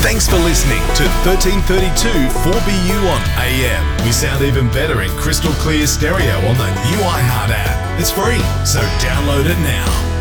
Thanks for listening to 1332 4BU on AM. We sound even better in crystal clear stereo on the new iHeart app. It's free, so download it now.